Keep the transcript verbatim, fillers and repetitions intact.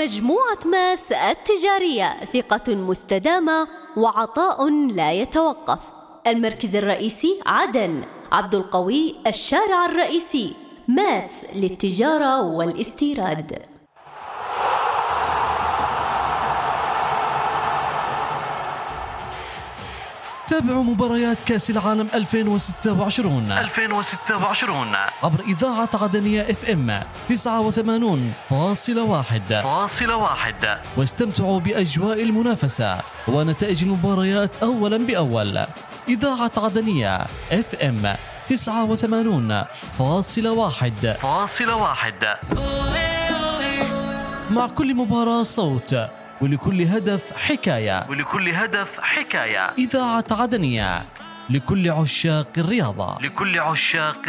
مجموعة ماس التجارية، ثقة مستدامة وعطاء لا يتوقف. المركز الرئيسي عدن، عبد القوي الشارع الرئيسي. ماس للتجارة والاستيراد. تابعوا مباريات كأس العالم ألفين وستة وعشرين ألفين وستة وعشرين عبر إذاعة عدنية اف ام تسعة وثمانين فاصلة واحد فاصلة واحد، واستمتعوا بأجواء المنافسة ونتائج المباريات أولا بأول. إذاعة عدنية اف ام تسعة وثمانين فاصلة واحد فاصلة واحد. مع كل مباراة صوت، ولكل هدف حكاية، ولكل هدف حكاية. إذاعة عدنية لكل عشاق الرياضة. لكل عشاق